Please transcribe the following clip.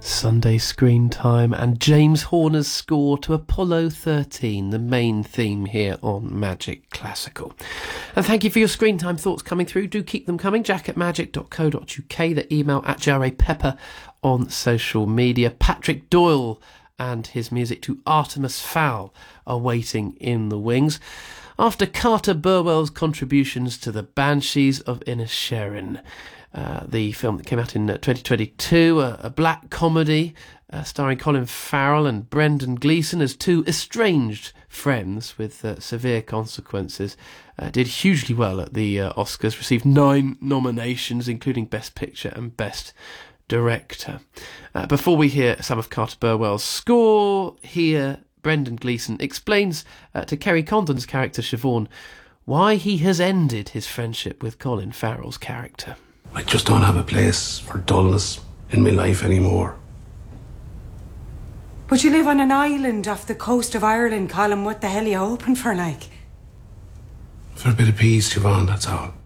Sunday Screen Time and James Horner's score to Apollo 13, the main theme here on Magic Classical. And thank you for your screen time thoughts coming through. Do keep them coming. jack@magic.co.uk, the email at J.R.A. Pepper on social media. Patrick Doyle and his music to Artemis Fowl are waiting in the wings. After Carter Burwell's contributions to the Banshees of Inisherin, the film that came out in 2022, a black comedy starring Colin Farrell and Brendan Gleeson as two estranged friends with severe consequences, did hugely well at the Oscars, received 9 nominations, including Best Picture and Best Director. Before we hear some of Carter Burwell's score, here Brendan Gleeson explains to Kerry Condon's character Siobhan why he has ended his friendship with Colin Farrell's character. I just don't have a place for dullness in my life anymore. But you live on an island off the coast of Ireland, Colin. What the hell are you hoping for, like? For a bit of peace, Siobhan, that's all.